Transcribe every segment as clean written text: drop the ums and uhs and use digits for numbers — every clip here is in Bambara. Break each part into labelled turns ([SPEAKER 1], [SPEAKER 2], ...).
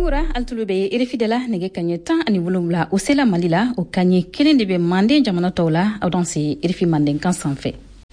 [SPEAKER 1] Wura altulube irefidela nege kanye tan ani wolumla o sela malila o kanye kelen de be mande jamana tawla aw danse irefi manden kan sanfɛ.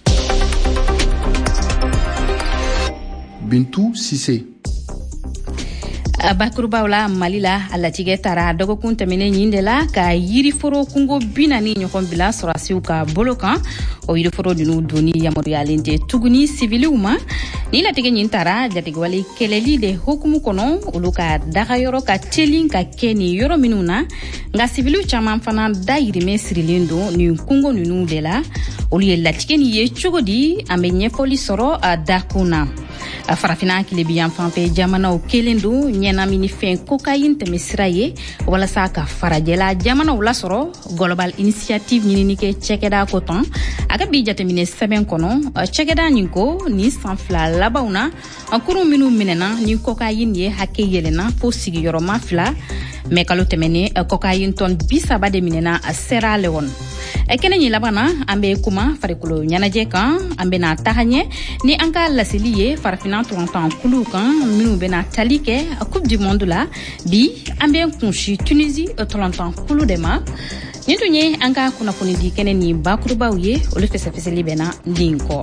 [SPEAKER 2] Bintou Cissé.
[SPEAKER 1] Bakurubawla malila alatige tara dogokun tɛmɛnen ɲin de la ka yiriforo kungo 40 ɲɔgɔn bila sɔrasiw ka bolo kan o yiriforo dinu doni yamaruyalen tɛ tuguni siviliw ma ni latige ɲin tara jatigwale kɛlɛli de hukumu kɔnɔ olu ka dagayɔrɔ ka telin ka kɛ ni yɔrɔ minnu na nka siviliw caman fana dayirimɛ sirilen don ni kungo ninu de la olu ye latige ni ye cogo di an bɛ ɲɛfɔli sɔrɔ a dakun na farafina kilebiyan fanfɛ jamanaw kelen don ɲɛnamini fɛn cocaïne tɛmɛ sira ye walasa ka farajɛla jamanaw lasɔrɔ global initiative ɲinini kɛ cɛkɛda ko tɔn a ka bi jateminɛ sɛbɛn kɔnɔ cɛkɛda nin ko ni san fila labanw na kurun minnu minɛna ni cocaïne ye hakɛ yɛlɛna fo sigiyɔrɔma 2 mɛ kalo tɛmɛnen cocaïne tɔn 30 de minɛna a Sierra Leone. Kɛnɛ ɲi laban na an bɛ kuma farikolo ɲɛnajɛ kan an bɛna taga ɲɛ ni an ka laseli ye farafina tɔntan kulu kan minnu bɛna tali kɛ Coupe du Monde la bi an bɛ kunsi Tunisie tɔntan kulu de ma ni tun ye an ka kunnafoni di kɛnɛ ni bakurubaw ye olu fɛsɛfɛsɛli bɛna nin kɔ.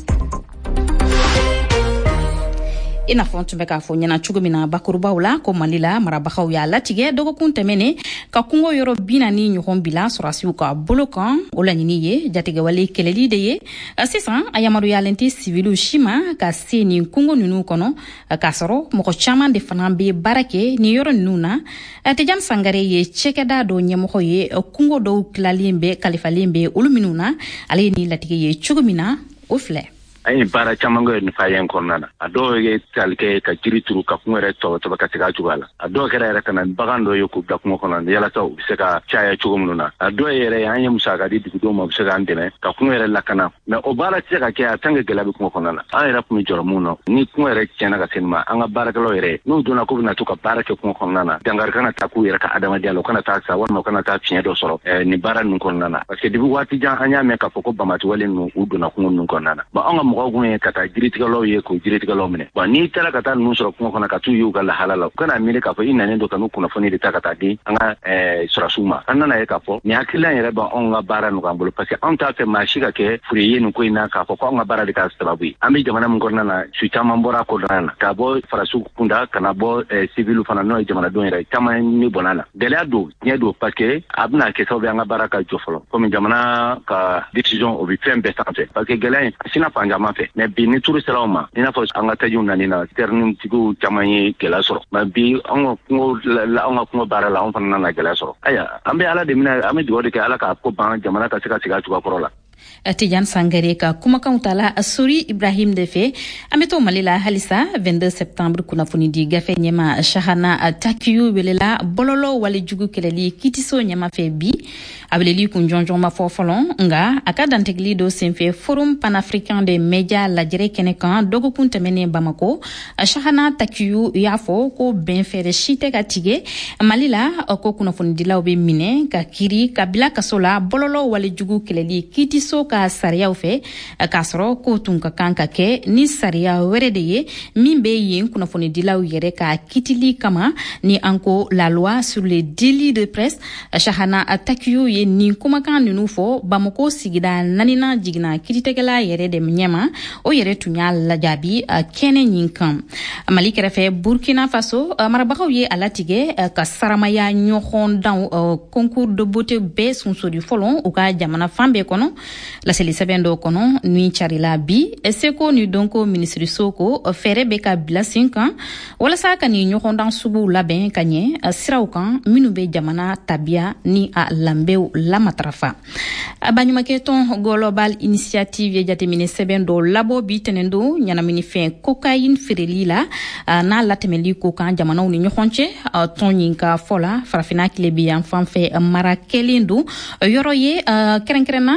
[SPEAKER 1] I n'a fɔ tun bɛ k'a fɔ ɲɛna cogo min na bakurubaw la ko Mali la marabagaw y'a latigɛ dɔgɔkun tɛmɛnen ka kungo yɔrɔ 40 ɲɔgɔn bila sɔrasiw ka bolo kan o laɲini ye jatigɛwale kɛlɛli de ye sisan a yamaruyalen tɛ siviliw si ma ka se nin kungo ninnu kɔnɔ k'a sɔrɔ mɔgɔ caman de fana bɛ baara kɛ nin yɔrɔ ninnu na Tijani Sangare ye cɛkɛda dɔ ɲɛmɔgɔ ye kungo dɔw tilalen bɛ kalifalen bɛ olu minnu na ale ye nin latigɛ ye cogo min na o filɛ.
[SPEAKER 3] Ayi bara caman go ni fayen kɔnɔna a dɔw ye talikɛ ka jiri turu ka kun yɛrɛ tɔbɔ ka tiga cogo la a dɔw kɛra yɛrɛ kana bagan dɔ ye k'u bila kungo kɔnɔ yalasa u bɛ se ka caya cogo minnu na a dɔw yɛrɛ an ye musaka di dugudenw ma u bɛ se k'an dɛmɛ ka kun yɛrɛ lakana mɛ o baara tɛ se ka kɛ a tan ka gɛlɛya bɛ kungo kɔnɔna na an yɛrɛ tun bɛ jɔrɔ mun na ni kungo yɛrɛ tiɲɛna ka se nin ma an ka baarakɛlaw yɛrɛ n'u donna k'u bɛna to ka baara kɛ kungo kɔnɔna na dangari kana taa k'u yɛrɛ ka adamadenya la u kana taa sa walima u kana taa fiɲɛ dɔ sɔrɔ nin baara ninnu kɔnɔna na parce que depuis waati jan an y'a mɛn k'a fɔ ko bamatiwale ninnu u donna kungo ninnu kɔnɔna na bon an ka mɔgɔw kun ye ka taa jiritigɛlaw ye k'o jiritigɛlaw minɛ bon n'i taara ka taa ninnu sɔrɔ kungo kɔnɔ ka t'u ye u ka lahala la u kana miiri k'a fɔ i nanen don ka n'u kunnafoni de ta ka taa di an ka sɔrɔsiw ma an nana ye k'a fɔ nin hakilila yɛrɛ b'anw ka baara nɔgɔya bolo parce que anw t'a fɛ maa si ka kɛ fure ye nin ko in na k'a fɔ ko anw ka baara de k'a sababu ye an bɛ jamana min kɔnɔna na su caman bɔra a kɔnɔna na k'a bɔ farasiw kunda ka na bɔ sivilu fana n'o ye jamanadenw yɛrɛ caman ne bɔnna la gɛlɛya don tiɲɛ don parce que a bɛna kɛ sababu ye an ka baara ka jɔ fɔlɔ komi jamana ka décision o bɛ fɛn bɛɛ sanfɛ parce que gɛlɛya in a sina fan caman fɛ mais bi ni turu sera aw ma i n'a fɔ an ka tajiw nani na terminitigiw caman ye gɛlɛya sɔrɔ mais bi an ka kungo baara la an fana nana gɛlɛya sɔrɔ aya an bɛ ala de minɛ an bɛ dugawu de kɛ ala k'a ko ban jamana ka se ka segin a cogoya kɔrɔ la.
[SPEAKER 1] Tijani Sangare ka kumakanw tala Sori Ibrahim de fɛ an bɛ to Mali la halisa 22 septembre kunnafoni di gafe ɲɛma Shahana Takiyu welela bɔlɔlɔ walejugu kɛlɛli kitiso ɲɛma fɛ bi a weleli kun jɔnjɔn ma fɔ fɔlɔ nga a ka dantigili do senfɛ Forum panafricain des médias lajɛrɛ kɛnɛ kan dɔgɔkun tɛmɛnen Bamako Shahana Takiyu y'a fɔ ko bɛn fɛɛrɛ si tɛ ka tigɛ Mali la ko kunnafonidilaw bɛ minɛ ka kiri ka bila kaso la bɔlɔlɔ walejugu kɛlɛli kitiso ka sariyaw fɛ k'a sɔrɔ ko tun ka kan ka kɛ ni sariya wɛrɛ de ye min bɛ yen kunnafonidilaw yɛrɛ ka kitili kama ni an ko la loi sur les délits de presse Shahana Takiyu ye nin kumakan ninnu fɔ Bamako sigida 4nan jiginna kiritigɛla yɛrɛ de ɲɛma o yɛrɛ tun y'a lajaabi kɛnɛ nin kan Mali kɛrɛfɛ Burkina Faso marabagaw ye a latigɛ ka saramaya ɲɔgɔn dan concours de beauté bɛɛ sunsori fɔlɔ u ka jamana fan bɛɛ kɔnɔ laseli sɛbɛn dɔw kɔnɔ ni carila bi seko ni donko ministriso ko fɛɛrɛ bɛ ka bila sen kan walasa ka ni ɲɔgɔndan suguw labɛn ka ɲɛ siraw kan minnu bɛ jamana tabiya ni a lanbɛw lamatarafa baɲumankɛ tɔn global initiative ye jateminɛ sɛbɛn dɔw labɔ bi tɛnɛn don ɲɛnaminifɛn cocaïne feereli la n'a latɛmɛli ko kan jamanaw ni ɲɔgɔn cɛ tɔn yin ka fɔ la farafina kilebiyan fanfɛ mara kɛlen don yɔrɔ ye kɛrɛnkɛrɛnna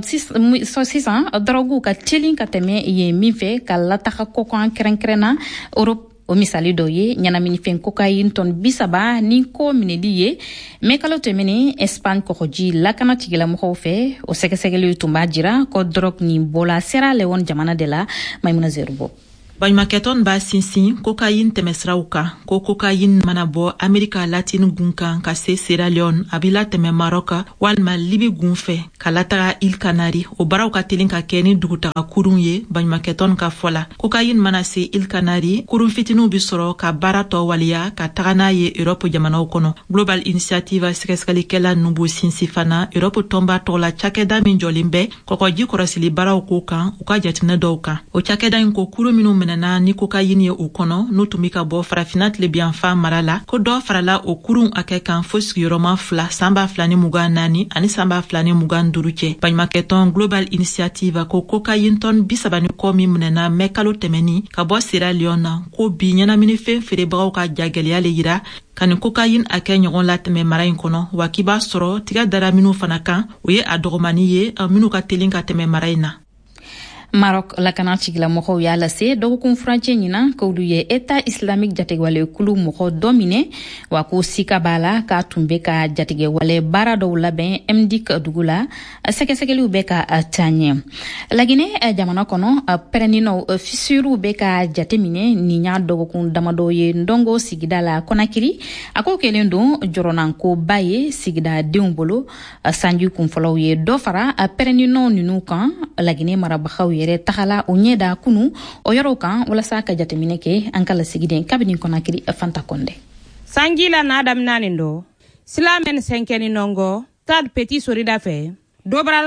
[SPEAKER 1] sisan dɔrɔguw ka telin ka tɛmɛ yen min fɛ ka lataga kɔkan kɛrɛnkɛrɛnna Europe o misali dɔ ye ɲɛnaminifɛn cocaïne tɔn 30 ni ko minɛli ye mais kalo tɛmɛnen Espagne kɔgɔji lakana tigilamɔgɔw fɛ o sɛgɛsɛgɛli tun b'a jira ko drogue nin bɔla Sierra Leone jamana de la Maimuna Zerubo.
[SPEAKER 2] Baɲumankɛtɔn b'a sinsin cocaïne tɛmɛsiraw kan ko cocaïne mana bɔ Amerika Latine gun kan ka se Sierra Leone a bɛ latɛmɛ Maroc walima Libi gun fɛ ka lataga Île Canaries o baaraw ka teli ka kɛ ni dugutaga kurun ye baɲumankɛtɔn ka fɔ la. Cocaïne mana se Île Canaries kurun fitininw bi sɔrɔ ka baara tɔ waliya ka taga n'a ye Europe jamanaw kɔnɔ. Global Initiative sɛgɛsɛgɛlikɛla ninnu b'o sinsin fana Europe tɔnba tɔgɔ la cakɛda min jɔlen bɛ kɔkɔji kɔrɔsili baaraw ko kan u ka jateminɛ dɔw kan. O cakɛda in ko kurun minnu minɛna ni cocaïne ye o kɔnɔ n'u tun bɛ ka bɔ farafina tilebiyanfan mara la ko dɔ farala o kurun hakɛ kan fo sigiyɔrɔma 2 san 2024 ani san 2025 cɛ. Baɲumankɛtɔn Global Initiative ko cocaïne tɔn 30 kɔ min minɛna mɛ kalo tɛmɛni ka bɔ Sierra Leone na ko bi ɲɛnaminifɛn feerebagaw ka jagɛlɛya le yira ka nin cocaïne hakɛ ɲɔgɔn latɛmɛ mara in kɔnɔ wa k'i b'a sɔrɔ tiga dara minnu fana kan o ye a dɔgɔmani ye minnu ka teli ka tɛmɛ mara in na.
[SPEAKER 1] Maroc lakana cigilamɔgɔw y'a lase dɔgɔkun furancɛ ɲina k'olu ye État islamique jatigɛwale kulu mɔgɔ dɔ minɛ wa ko sika b'a la k'a tun bɛ ka jatigɛwale baara dɔw labɛn MDIC dugu la sɛgɛsɛgɛliw bɛ ka taa ɲɛ. Laginɛ jamana kɔnɔ pɛrɛnninw fissuriw bɛ ka jateminɛ nin y'a dɔgɔkun damadɔ ye Ndongo sigida la Konakiri a ko kɛlen don jɔrɔnankoba ye sigida denw bolo sanji kunfɔlɔw ye dɔ fara pɛrɛnninw ninnu kan Laginɛ marabagaw ye yɛrɛ tagala o ɲɛda kunu o yɔrɔw kan walasa ka jateminɛ kɛ an ka lasigiden kabini Konakiri Fanta Konde.
[SPEAKER 4] Sangila na adam nanin do silamen senkeni nongo tad petit sorida fe dobrala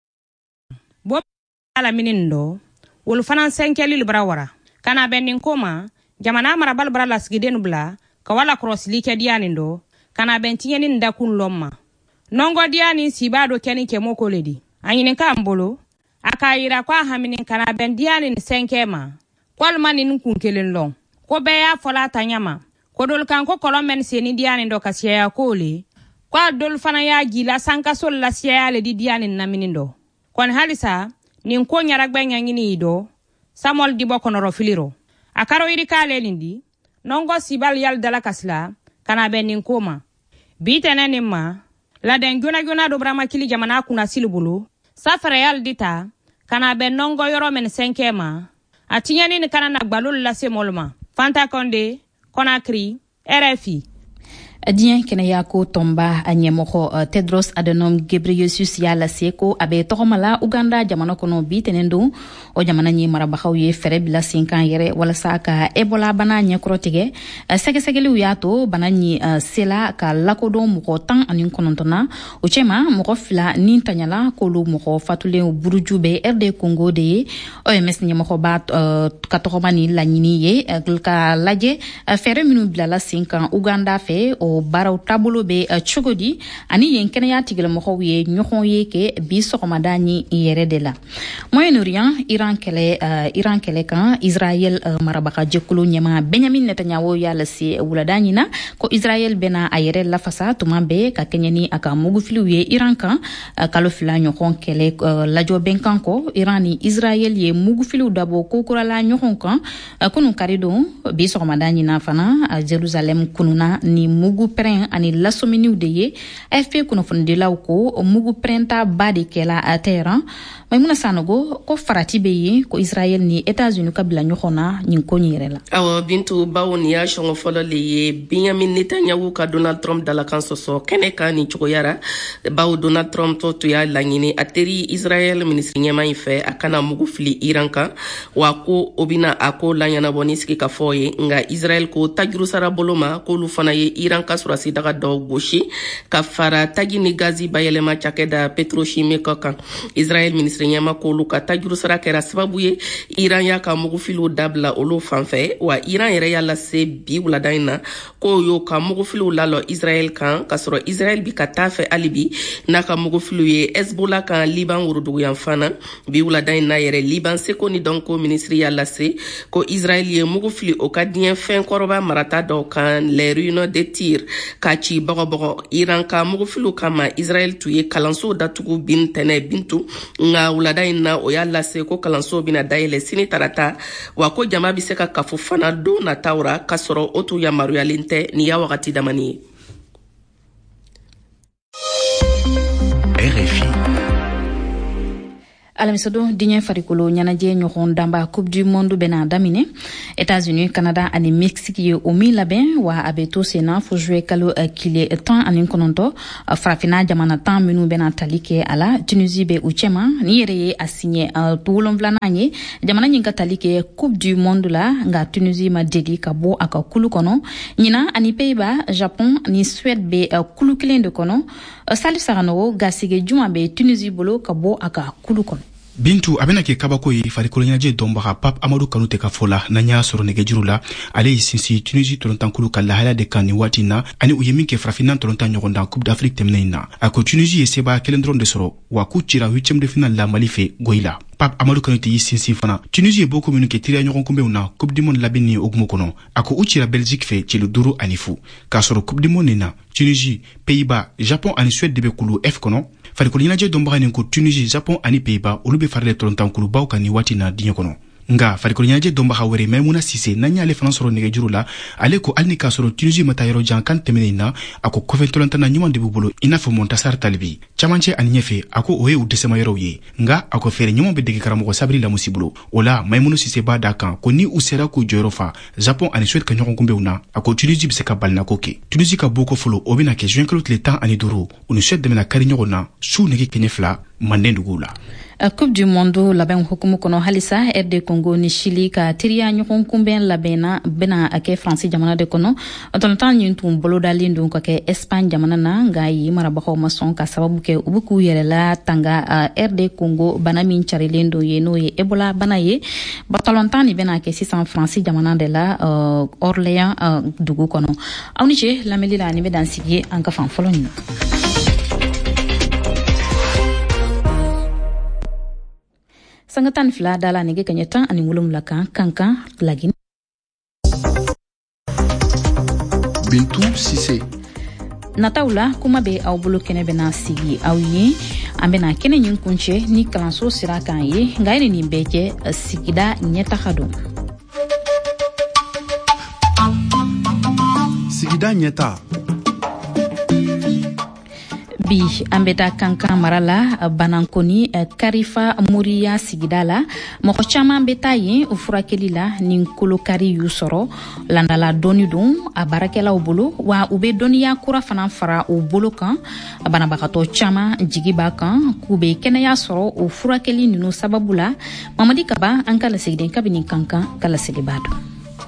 [SPEAKER 4] bo ala minindo wol fanan senkeli librawara kana benin koma jamana marabal bra lasigiden bla ka wala cross like dianindo kana bentiyeni ndakun lomma nongo diani sibado keni kemoko ledi anyine kambolo akayira kwa haminin kana bendiani ni senkema kwalma ni nkunkelen long ko beya fola tanyama ko dol kan ko kolomen seni diani ndo kasiya kole kwa dol fana ya gila sanka sol la siya le di diani na minindo kon halisa ni nko nyara gbenya ngini ido samol di bokono filiro akaro iri kale lindi nongo sibal yal dala kasla kana benin koma bitene ni ma la den guna do brama kili jamana kuna silubulu safara yal dita kana ben nongo yoro men senkema atinyani ni kana na gbalul la semolma Fanta Konde Konakri RFI
[SPEAKER 1] Dien kene yako tomba anyemoko Tedros Adhanom Ghebreyesus ya lase ko abe togomala Uganda jamana kono bi tenendo o jamana nyi marabakaw ye fere bila 5 ans yere wala saka Ebola bana nya krotige segesegeli yato bana nyi sela ka lakodo moko tan anin konontona o chema moko fila nin tanyala ko lu moko fatule burujube RD Congo de OMS nyi moko ba ka togomani la nyini ye ka laje fere minu bila la 5 ans Uganda fe o baraw tabulo be chogodi ani yenkene ya tigele moko ye nyokon ye ke bi sokomadani yere de la Moyen-Orient Iran kele kan Israel marabaka jekulu nyama Benjamin Netanyahu ya lasi wuladani na ko Israel bena ayere la fasa tumambe ka kenyani aka mugu filu ye Iran kan kalo fila nyokon kele lajo benkan ko Irani Israel ye mugu filu dabo kokura la nyokon kan kunu karido bi sokomadani na fana Jerusalem kununa ni mugu pren ani lasominiw de ye FP kunafundila ko mugu prenta badi kela a terrain Maimuna Sanogo ko farati be ye ko Israel ni États-Unis ka bila nyokona nyinko nyere la
[SPEAKER 5] awo bintu bawoni ya shongo folo le ye Benjamin Netanyahu ka Donald Trump dala kan soso kene ka ni chogoyara bawo Donald Trump to ya langini ateri Israel ministri nyama ife akana mugu fili Iran kan wa ko obina ako lanyana boniski ka foye nga Israel ko tagiru sara boloma ko lu fana ye Iran ka surasi daga do goshi ka fara tagi ni gazi bayelema chakeda petrochimique kan Israel ministri nyama ko lu ka tagiru sara kera sababu ye Iran ya ka mugu filo dabla olo fanfe wa Iran yere ya lase bi wuladaina ko yo ka mugu filo lalo Israel kan kasoro Israel bi ka tafe alibi na ka mugu filo ye Hezbollah kan Liban wurudugu yan fana bi wuladaina yere Liban seko ni donko ministri ya lase ko Israel ye mugu filo o ka dien fen koroba marata do kan les ruines de Tyr ka ci bogo Iran ka mugu filo kama Israel tuye kalanso datugu bintene bintu nga wuladaina o ya lase ko kalanso bina daile sini tarata wa ko jama bi se ka kafu fana do na tawra kasoro otu ya maruyalinte ni ya wakati damani
[SPEAKER 1] a alamisodo diɲɛ farikolo ɲɛnajɛ ɲɔgɔn danba coupe du monde bena damine États-Unis Canada ani Mexique ye o min labɛn wa a bɛ to senna fo juillet kalo kile 19 farafina jamana 10 minnu bena tali kɛ a la Tunisie bɛ u cɛma ni yɛrɛ ye a signé 7 ye jamana ɲin ka tali kɛ coupe du monde la nga Tunisie ma deli ka bɔ a ka kulu kɔnɔ ɲina ani Pays-Bas Japon ni Suède bɛ kulu kelen de kɔnɔ Salif Saranogo gasige juma bɛ Tunisie bolo ka bɔ a ka kulu kɔnɔ.
[SPEAKER 6] Bintu a bena kɛ kabako ye farikolo ɲɛnajɛ dɔnbaga Pape Amadou Kanute ka fɔ la n'an y'a sɔrɔ nɛgɛjuru la ale y'i sinsin Tunisie tɔlɔntankulu ka lahalaya de kan nin waati na ani u ye min kɛ farafinna tɔlɔntan ɲɔgɔndan Coupe d'Afrique tɛmɛnen in na a ko Tunisie ye sebaya kelen dɔrɔn de sɔrɔ wa k'u cira 8e de finale la Mali fɛ goyi la. Pape Amadou Kanute y'i sinsin fana Tunisie ye boko minnu kɛ teriya ɲɔgɔn kunbɛnw na Coupe du monde labɛn ni okumu kɔnɔ a ko u cira Belgique fɛ cilo 5 ani 0 k'a sɔrɔ Coupe du monde na Tunisie, Pays-Bas, Japon ani Suède de bɛ kulu F kɔnɔ farikolo ɲɛnajɛ dɔnbaga nin ko Tunisie, Japon ani Pays-Bas olu bɛ farale tɔlɔntankulubaw kan nin waati na diɲɛ kɔnɔ nga farikolo ɲɛnajɛ dɔnbaga wɛrɛ Maimouna Sise n'an y'ale fana sɔrɔ nɛgɛjuru la ale ko hali ni k'a sɔrɔ Tunisie ma taa yɔrɔ jan kan tɛmɛnen na a ko kɔfɛ tɔlɔntana ɲuman de b'u bolo i n'a fɔ Montassar Talibi camancɛ ani ɲɛfɛ a ko o ye u dɛsɛma yɔrɔw ye nga a ko fɛɛrɛ ɲuman bɛ dege karamɔgɔ Sabiri Lamusi bolo o la Maimouna Sise b'a da kan ko ni u sera k'u jɔyɔrɔ fa Japon ani Suède ka ɲɔgɔn kunbɛnw na a ko Tunisie bɛ se ka balinako kɛ Tunisie ka boko fɔlɔ o bɛna kɛ juin kalo tile 15 u ni Suède dɛmɛna kari ɲɔgɔn na su nɛgɛ kɛɲɛ 2 Manden duguw la.
[SPEAKER 1] Coupe du monde labɛn hukumu kɔnɔ halisa RD Congo ni Chili ka teriya ɲɔgɔn kunbɛn labɛnna bena kɛ France jamana de kɔnɔ tɔntan ɲin tun bolodalen don ka kɛ Espagne jamana na nga yi marabagaw ma sɔn ka sababu kɛ u bɛ k'u yɛrɛ la tanga RD Congo bana min carilen don ye n'o ye Ebola bana ye batɔlɔntan ni bena kɛ sisan France jamana de la Orléans dugu kɔnɔ aw ni ce lamɛnli la ni bɛ dan sigi an ka fan fɔlɔ ɲin. Sangatan fila dala nege kanya 10 ani 7 kankan lagi.
[SPEAKER 7] Bintu Sise.
[SPEAKER 1] Nataula kuma be aw bolo kene bena sigi aw ye an bena kene ɲin kunce ni kalanso sira kan ye nga ye nin bɛɛ kɛ sigida ɲɛtaga don.
[SPEAKER 7] Sigida ɲɛta.
[SPEAKER 1] Bi an bɛ taa kankan mara la Banankoni Karifa Moriya sigida la mɔgɔ caman bɛ taa yen furakɛli la ni kolokari y'u sɔrɔ landala dɔɔni don a baarakɛlaw bolo wa u bɛ dɔnniya kura fana fara u bolo kan banabagatɔ caman jigi b'a kan k'u bɛ kɛnɛya sɔrɔ o furakɛli ninnu sababu la Mamadi Kaba an ka lasigiden kabini kankan ka lasigi b'a dɔn.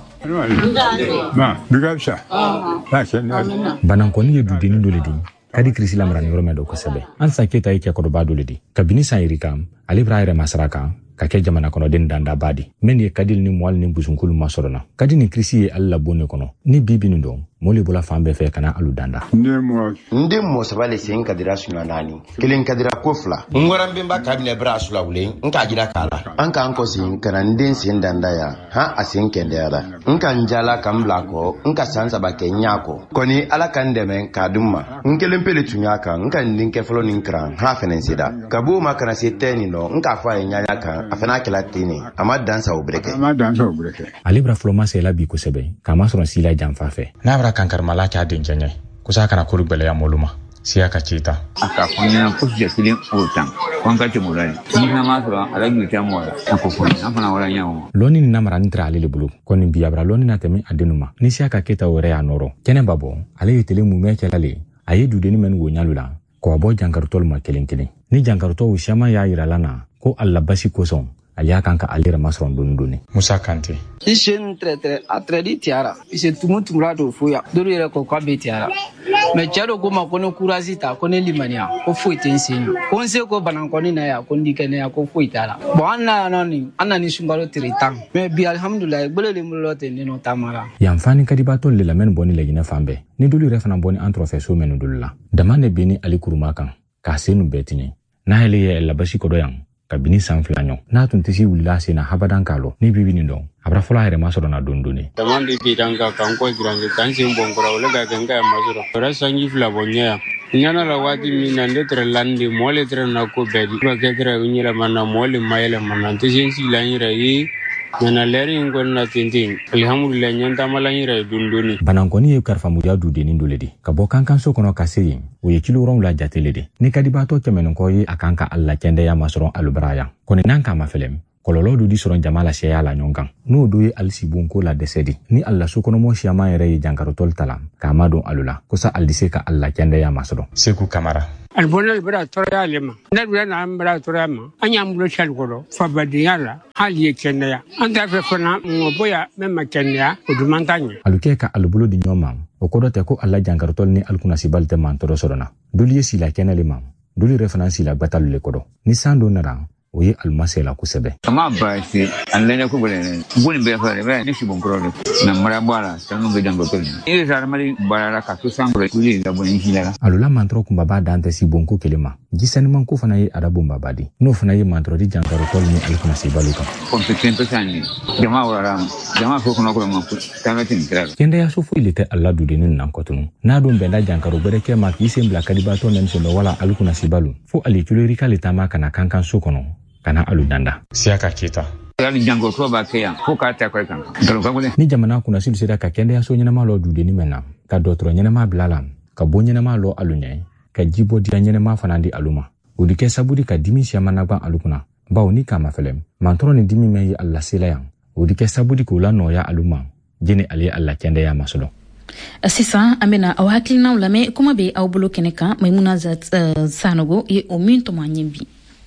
[SPEAKER 8] Banankoni ye dudeni dɔ le di kadi kirisi lamara ni yɔrɔ mɛn dɔ kosɛbɛ Ansa Keta ye cɛkɔrɔba dɔ le di kabini san yiri kan ale b'a yɛrɛ masara kan ka kɛ jamana kɔnɔden dandaba di min ye Kadil ni Mual ni Busunkulu masɔrɔ na Kadi ni kirisi ye ale labon ne kɔnɔ ni bibi nin dɔn mole bola fan bɛɛ fɛ kana alu danda
[SPEAKER 9] nde mo sabale sen kadira suna nani kelen kadira ko fila ngwaran bemba kabine bra sula wulen nka jira kala anka anko sin kana nden sen danda ya ha asen kendera nka njala kambla ko nka sansa ba kenya ko koni ala kan deme kadumma nkelen pele tunyaka nka ndinke folo ninkran ha fenensida kabu makana seteni no nka fa nyanya kan afena kala tini ama dansa obreke
[SPEAKER 8] ale bra floma se la bi ko sebe kama sɔrɔ sila janfa fɛ na kankarmala k'a denkɛɲɛ kusa kana kuru gbɛlɛya moluma siya ka cita
[SPEAKER 10] aka fɔnyana ko jɛsilen o tan kɔn ka tɛmɛ ni ma sɔrɔ ala ɲu tɛ mɔ la ko fɔ an fana wala ɲawo
[SPEAKER 8] lɔni ni namara ni tira ale le bolo kɔni biyabra lɔni na tɛmɛ a denuma ni siya ka keta wɛrɛ y'a nɔrɔ kɛnɛ ba bɔ ale ye tele mumɛ cɛlale a ye dudeni mɛn wo ɲalu la k'o bɔ jankarutɔlu ma kelen kelen ni jankarutɔw siama y'a yirala na ko alla basi kosɔn a y'a kan ka ale yɛrɛ masɔrɔ dɔɔni Musa Kante
[SPEAKER 11] Ishen tredi tiara ise tumura do foya duru yɛrɛ ko k'a bɛ tiara mais cɛ do ko ma ko ne courage ta ko ne limaniya ko foyi tɛ n sen ko n se ko Banankoni na ya ko n di kɛnɛya ko foyi t'a la bon an na ni sunkalo tile 10 mais bi alhamdulillah gbele le mulo tɛ ne no tamara
[SPEAKER 8] yan fani kadibato le la men boni le ɲinɛ fan bɛɛ ni dulu yɛrɛ fana boni an trofɛ so menu dulu la dama ne beni ali kuruma kan k'a senu bɛɛ tiɲɛ n'a yɛlɛ ye labasi kɔdɔ yan kabini san 2 ɲɔ n'a tun tɛ se wulila sen na habadan k'a lɔ ni bibi nin dɔn a bara fɔlɔ a yɛrɛ ma sɔrɔ na dɔɔni
[SPEAKER 12] daman de bi dan ka kan ko girange kan sen bon kora wala ga kan ka ma sɔrɔ ora sanji fila bonya nyana la wati min na de tre lande mole tre na ko bedi ba ke tre unyira mana mole mayele mana te sen si la nyira yi nana leri ngol na tinting alhamdulillah nyanta malanyira dunduni
[SPEAKER 8] banankoni ye karfamuya dudeni dole de ka bɔ kankanso kɔnɔ ka se yen o ye kiloranw la jatele de ni kadibatɔ kɛmɛninkɔ ye a kan ka alla kɛndɛya masɔrɔ alubaraya kɔni n'an k'a ma fɛlɛm kɔlɔlɔ do di sɔrɔ jama la sɛya la ɲɔgɔn kan n'o do ye alisi bonko la dɛsɛ de ni alla sokɔnɔmɔ siyaman yɛrɛ ye jankarotɔli ta la k'a ma don alu la kosa ali se ka alla kɛndɛya masɔrɔ Seku Kamara
[SPEAKER 12] albonal bra torya lema nadula na bra torya ma anyam blo chal goro fa badiyala hali ye kenya anda fe fona mo boya memma kenya o du mantanye
[SPEAKER 8] aluke ka alubulo di nyoma o kodo te ko alla jankarotol ni alkuna sibalte man toro sorona duli ye sila kenale mam duli referensi la batalu le kodo ni sando nara o ye almasela kusebe
[SPEAKER 10] kama basi anlenya ko bole boni be fa re ni sibon pro na mara bala tanu be dango to ni ra mari bala ka to sangro kuli la boni hilala
[SPEAKER 8] alula mantro kumbaba dante sibonko kelema gisani manko fana ye arabu mbabadi no fana ye mantro di jankaro tol ni alkuna sibaluka
[SPEAKER 10] kompetento sani jama wala jama ko kono ko manko tamatin kra
[SPEAKER 8] kende ya sofu ilete alla dudeni nan kotunu na dum benda jankaro bereke ma ki sembla kadibato nem so wala alkuna sibalu fo ali kulori kale tama kana kankan sokono kana aludanda Siaka Kita
[SPEAKER 10] yali jango to ba keya ko ka ta ko kan
[SPEAKER 8] ni jamana kuna sidu sida ka kende ya so nyina malo dudeni menna ka dotro nyina ma blala ka bo nyina ma lo alunyai ka jibo dia nyina ma fanandi aluma udike sabudi ka dimi siya managba alukuna bawo ni kama felem mantoro ni dimi meyi alla silayang udike sabudi ko la no ya aluma jeni ali alla kende ya masolo
[SPEAKER 1] Sisa amena awakili na ulame kuma be au bolo keneka Maimuna Sanogo ye ominto manyembi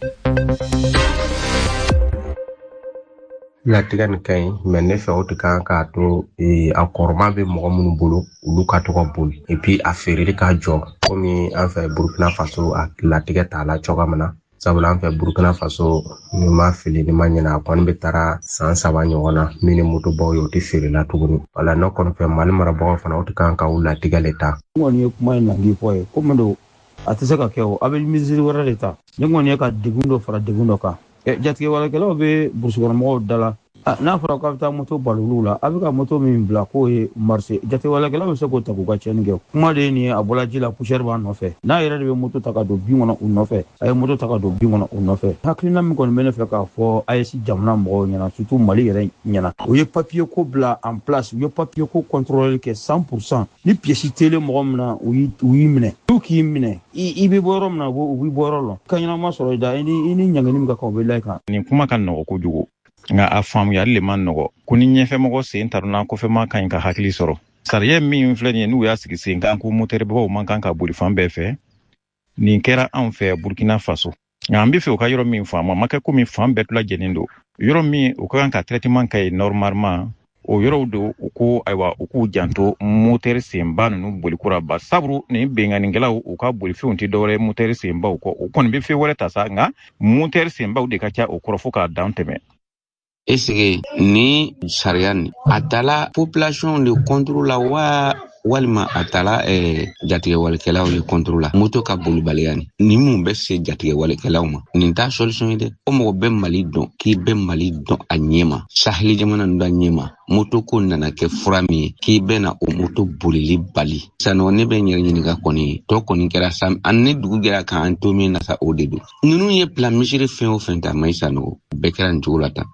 [SPEAKER 13] latigɛ ni kaɲi mais ne fɛ o tɛ kan k'a to a kɔrɔma bɛ mɔgɔ minnu bolo olu ka tɔgɔ boli et puis a feereli ka jɔ komi an fɛ Burkina Faso a latigɛ t'a la cogoya min na sabula an fɛ Burkina Faso ni ma fili ni ma ɲɛna a kɔni bɛ taara san 3 ɲɔgɔn na min ni motobaw ye o tɛ feerela tuguni wala ne kɔni fɛ Mali marabagaw fana o tɛ kan ka u latigɛ le ta.
[SPEAKER 14] N kɔni ye kuma in nandi fɔ ye komi do a tɛ se ka kɛ o a bɛ misiri wɛrɛ de ta ne kɔni ye ka degun dɔ fara degun dɔ kan jatigɛ walekɛlaw bɛ burusukɔnɔmɔgɔw da la n'a fɔra k'a bɛ taa moto balolu la a bɛ ka moto min bila k'o ye marché jatigɛ walekɛlaw bɛ se k'o ta k'u ka tiɲɛni kɛ kuma de ye nin ye a bɔla ji la poussière b'a nɔfɛ n'a yɛrɛ de bɛ moto ta ka don bin kɔnɔ u nɔfɛ a ye moto ta ka don bin kɔnɔ u nɔfɛ hakilina min kɔni bɛ ne fɛ k'a fɔ AES jamana mɔgɔw ɲɛna surtout Mali yɛrɛ ɲɛna o ye papier ko bila en place u ye papier ko contrôler kɛ 100% ni pièce tele mɔgɔ min na u y'i minɛ n'u k'i minɛ i bɛ bɔ yɔrɔ min na u b'i bɔ yɔrɔ la ka ɲɛnama sɔrɔ i da i ni ɲangini min ka kan u bɛ lajɛ kan
[SPEAKER 15] nin kuma ka nɔgɔ kojugu nga a faamuyali le man nɔgɔ ko ni ɲɛfɛmɔgɔ sen taruna kɔfɛma ka ɲi ka hakili sɔrɔ sariya min filɛ nin ye n'u y'a sigi sen kan ko motɛribaw man kan ka boli fan bɛɛ fɛ nin kɛra anw fɛ Burkina Faso nga an bɛ fɛ u ka yɔrɔ min faamu a ma kɛ komi fan bɛɛ tula jɛnen don yɔrɔ min u ka kan ka traitement kɛ normalement o yɔrɔw do u ko ayiwa u k'u janto motɛri senba ninnu bolikura ba sabu nin benganikɛlaw u ka bolifɛnw tɛ dɔwɛrɛ motɛri senbaw kɔ u kɔni bɛ fɛn wɛrɛ ta sa nga motɛri senbaw de ka ca o kɔrɔ fo k'a dan tɛmɛ.
[SPEAKER 16] Est-ce ni sariya ni a tala population de contrôle la walima a tala jatigɛ walekɛlaw de contrôle la moto ka bolibaliya ni mun bɛ se jatigɛ walekɛlaw ma nin t'a solution ye dɛ o mɔgɔ bɛ Mali dɔn k'i bɛ Mali dɔn a ɲɛma Saheli jamana ninnu a ɲɛma moto ko nana kɛ fura min ye k'i bɛ na o moto bolili bali sanɔ ne bɛ n yɛrɛ ɲininka kɔni tɔ kɔni kɛra sa an ne dugu gɛra kan an to min na sa o de don ninnu ye plan misiri fɛn o fɛn ta Mayi Sanogo bɛɛ kɛra nin cogo la tan.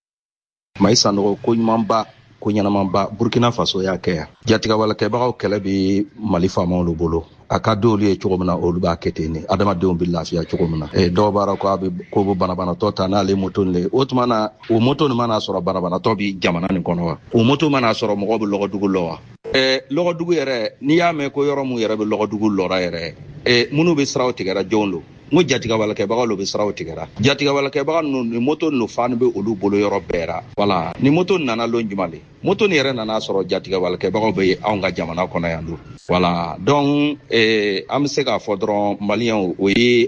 [SPEAKER 17] Mayi Sanogo ko ɲumanba ko ɲɛnamanba Burkina Faso y'a kɛ yan jatigɛ walekɛbagaw kɛlɛ bɛ Mali faamaw bolo a ka d'olu ye cogo min na olu b'a kɛ ten de adamadenw bɛ lafiya cogo min na dɔw b'a ko bɛ banabanatɔ ta n'ale moto le o tuma na o moto nin mana sɔrɔ banabanatɔ bɛ jamana nin kɔnɔ wa o moto mana sɔrɔ mɔgɔ bɛ lɔgɔdugu lɔ wa lɔgɔdugu yɛrɛ n'i y'a mɛn ko yɔrɔ mun yɛrɛ bɛ lɔgɔdugu lɔra yɛrɛ minnu bɛ siraw tigɛra jɔnw don n ko jatigɛ walekɛbagaw lo bɛ siraw tigɛra jatigɛ walekɛbaga ninnu ni moto ninnu fan bɛ olu bolo yɔrɔ bɛɛ la wala ni moto nana lon juma le moto nin yɛrɛ nana sɔrɔ jatigɛ walekɛbagaw bɛ anw ka jamana kɔnɔ yan don wala donc an bɛ se k'a fɔ dɔrɔn maliyɛnw o ye